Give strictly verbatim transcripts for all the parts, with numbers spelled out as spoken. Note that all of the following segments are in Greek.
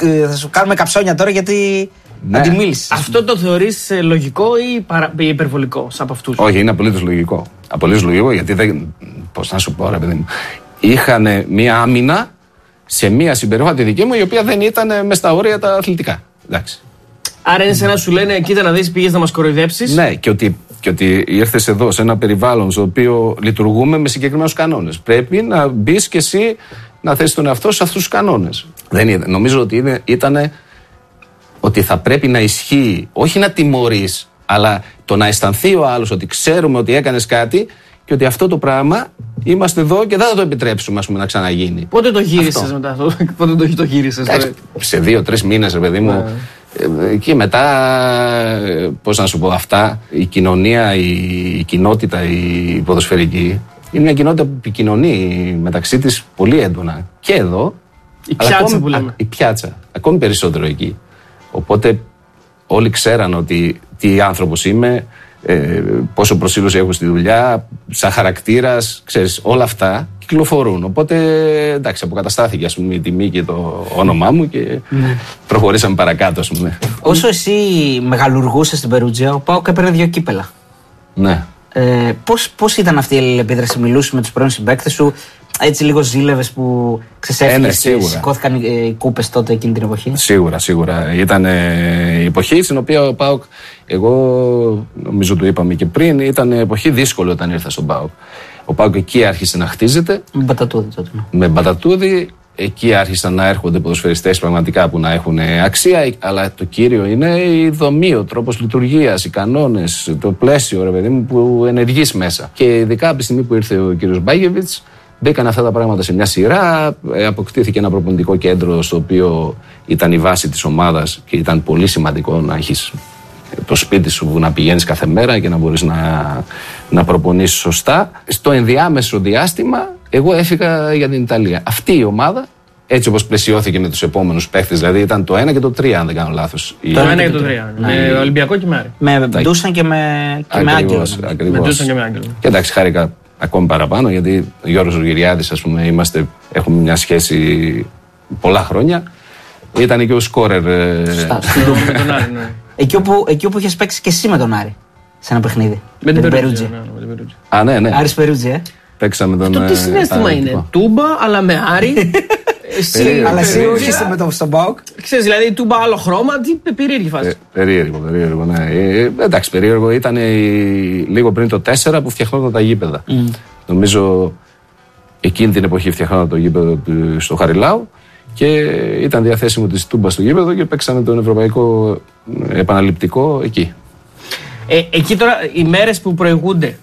θα σου κάνουμε καψόνια τώρα γιατί ναι. αντιμίλησες. Αυτό το θεωρείς λογικό ή παρα... υπερβολικό από αυτούς? Όχι, είναι απολύτως λογικό. Απολύτως λογικό γιατί δεν. Πώς να σου πω, ρε παιδί μου. Είχαν μία άμυνα σε μία συμπεριφορά δική μου η οποία δεν ήταν μες στα όρια τα αθλητικά. Εντάξει. Άρα είναι σαν να σου λένε, κοίτα να δεις, πήγες να μας κοροϊδέψεις. Ναι, και ότι, και ότι ήρθες εδώ σε ένα περιβάλλον στο οποίο λειτουργούμε με συγκεκριμένους κανόνες. Πρέπει να μπεις και εσύ να θέσεις τον εαυτό σου σε αυτούς τους κανόνες. Δεν ήταν. Νομίζω ότι ήταν ότι θα πρέπει να ισχύει, όχι να τιμωρείς, αλλά το να αισθανθεί ο άλλος ότι ξέρουμε ότι έκανες κάτι και ότι αυτό το πράγμα είμαστε εδώ και δεν θα το επιτρέψουμε, ας πούμε, να ξαναγίνει. Πότε το γύρισες μετά αυτό, πότε το, το γύρισες? Άξι, σε δύο-τρεις μήνες, ρε παιδί μου. Ναι. Και μετά, πώς να σου πω, αυτά, η κοινωνία, η, η κοινότητα, η ποδοσφαιρική, είναι μια κοινότητα που επικοινωνεί μεταξύ της πολύ έντονα. Και εδώ, η πιάτσα ακόμη, που λέμε. Α, η πιάτσα, ακόμη περισσότερο εκεί. Οπότε όλοι ξέραν ότι τι άνθρωπος είμαι, ε, πόσο προσήλωση έχω στη δουλειά, σαν χαρακτήρας, ξέρεις, όλα αυτά κυκλοφορούν. Οπότε, εντάξει, αποκαταστάθηκε, ας πούμε, η τιμή και το όνομά μου και ναι. προχωρήσαμε παρακάτω, ας πούμε. Όσο εσύ μεγαλουργούσες στην Περούτζια, ο ΠΑΟΚ έπαιρνε δύο κύπελα. Ναι. Ε, πώς, πώς ήταν αυτή η αλληλεπίδραση, μιλούσες με τους πρώην συμπαίκτες σου, έτσι λίγο ζήλευες που ξεσέφυγες και σηκώθηκαν οι κούπες τότε εκείνη την εποχή? Σίγουρα, σίγουρα. Ήταν η εποχή στην οποία ο ΠΑΟΚ, εγώ νομίζω το είπαμε και πριν, ήταν εποχή δύσκολη όταν ήρθα στον ΠΑΟΚ. Ο ΠΑΟΚ εκεί άρχισε να χτίζεται. Με Μπατατούδη τότε. Με Μπατατούδη. Εκεί άρχισαν να έρχονται ποδοσφαιριστές πραγματικά που να έχουν αξία, αλλά το κύριο είναι η δομή, ο τρόπος λειτουργίας, οι κανόνες, το πλαίσιο, ρε παιδί μου, που ενεργείς μέσα. Και ειδικά από τη στιγμή που ήρθε ο κύριος Μπάγεβιτς, μπήκαν αυτά τα πράγματα σε μια σειρά, αποκτήθηκε ένα προπονητικό κέντρο στο οποίο ήταν η βάση της ομάδας και ήταν πολύ σημαντικό να έχεις το σπίτι σου που να πηγαίνεις κάθε μέρα και να μπορείς να, να προπονήσεις σωστά. Στο ενδιάμεσο διάστημα, εγώ έφυγα για την Ιταλία. Αυτή η ομάδα, έτσι όπως πλαισιώθηκε με τους επόμενους παίχτες, δηλαδή ήταν το ένα και το τρία, αν δεν κάνω λάθος. Το ένα και το τρία. Με Ολυμπιακό και με Άρη. Με Ντούσαν και με Άγγελο. Με Ντούσαν και με Άγγελο. Και εντάξει, χάρηκα ακόμη παραπάνω, γιατί ο Γιώργος Ζουγυριάδης, ας πούμε, είμαστε, έχουμε μια σχέση πολλά χρόνια. Ήταν και ο σκόρερ. Σωστά, με τον Άρη, ναι. Εκεί όπου, εκεί όπου είχες παίξει και εσύ με τον Άρη, σε ένα παιχνίδι. Με την Περούτζια. Α, ναι, ναι. Άρης Περούτζια, ε. Παίξαμε τον. Αυτό τι συνέστημα είναι? Τούμπα, αλλά με Άρη. Εσύ, αλλά εσύ όχι είσαι με τον ΠΑΟΚ. Ξέρεις, δηλαδή τούμπα άλλο χρώμα, τι περίεργη φάση. Περίεργο, περίεργο, ναι. Εντάξει, περίεργο ήταν λίγο πριν το τέσσερα που φτιαχνόταν τα γήπεδα. Νομίζω εκείνη την εποχή φτιαχνόταν το γήπεδο στο Χαριλάου και ήταν διαθέσιμο της τούμπα στο γήπεδο και παίξαμε τον ευρωπαϊκό επαναληπτικό εκεί. Ε, εκεί τώρα οι μέρες που προηγούνται,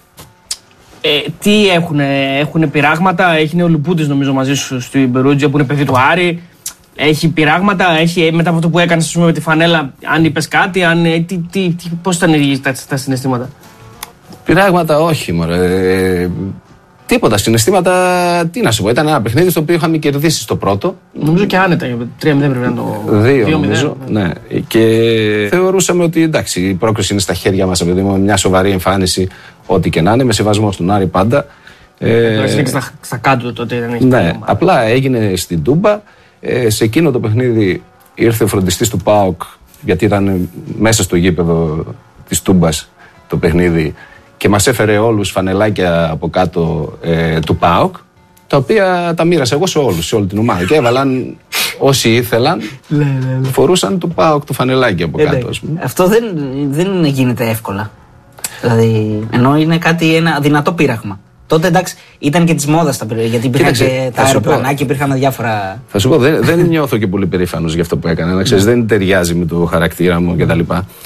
ε, τι έχουν, έχουν πειράγματα? Έχει ο Λουπουτης νομίζω μαζί σου στην Περούτζια που είναι παιδί του Άρη. Έχει πειράγματα, έχει μετά από αυτό που έκανες με τη φανέλα, αν είπες κάτι, αν, τι, τι, τι, πώς ήταν τα, τα συναισθήματα? Πειράγματα όχι, μωρέ. Τίποτα, συναισθήματα, τι να σου πω, ήταν ένα παιχνίδι στο οποίο είχαμε κερδίσει στο πρώτο. Νομίζω και άνετα, τρία μηδέν πρέπει να το... Δύο νομίζω, ναι. Και θεωρούσαμε ότι εντάξει, η πρόκριση είναι στα χέρια μας, επειδή με μια σοβαρή εμφάνιση, ό,τι και να είναι, με σεβασμό στον Άρη πάντα. Ε, είναι και στα, στα κάτω τότε δεν έχει. Ναι, απλά έγινε στην Τούμπα. Ε, σε εκείνο το παιχνίδι ήρθε ο φροντιστής του ΠΑΟΚ, γιατί ήταν μέσα στο γήπεδο της Τούμπας το παιχνίδι. Και μας έφερε όλους φανελάκια από κάτω ε, του ΠΑΟΚ, τα οποία τα μοίρασα εγώ σε όλους, σε όλη την ομάδα. Και έβαλαν όσοι ήθελαν, φορούσαν του ΠΑΟΚ το φανελάκι από κάτω. Ας πούμε. Αυτό δεν, δεν γίνεται εύκολα. Δηλαδή, ενώ είναι κάτι, ένα δυνατό πείραγμα. Τότε εντάξει, ήταν και τη μόδα τα πείραγμα, γιατί υπήρχαν και τα αεροπλανάκια, υπήρχαν διάφορα. Θα σου πω, δεν, δεν νιώθω και πολύ περήφανος για αυτό που έκανα. Να ξέρεις, δεν ταιριάζει με το χαρακτήρα μου κτλ.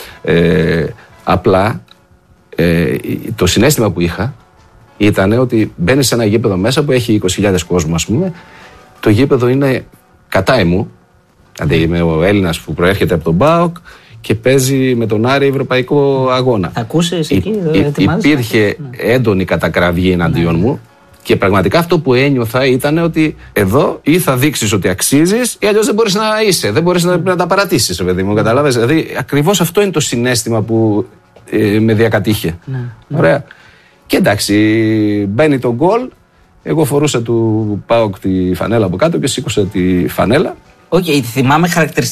Ε, απλά. Ε, το συναίσθημα που είχα ήταν ότι μπαίνεις σε ένα γήπεδο μέσα που έχει είκοσι χιλιάδες κόσμο, ας πούμε. Το γήπεδο είναι κατά εμού. Δηλαδή είμαι ο Έλληνας που προέρχεται από τον ΠΑΟΚ και παίζει με τον Άρη ευρωπαϊκό αγώνα. Θα ακούσεις Υ, εκεί, υ, Υπήρχε έντονη κατακραυγή εναντίον μου και πραγματικά αυτό που ένιωθα ήταν ότι εδώ ή θα δείξεις ότι αξίζεις ή αλλιώς δεν μπορείς να είσαι, δεν μπορείς να, να τα παρατήσεις, παιδί μου, καταλάβες. Δηλαδή ακριβώς αυτό είναι το συναίσθημα που ε, με διακατήχε. Ναι. Ωραία. Και εντάξει, μπαίνει το γκολ. Εγώ φορούσα του ΠΑΟΚ τη φανέλα από κάτω και σήκωσα τη φανέλα. Όχι, okay, θυμάμαι χαρακτηριστικά.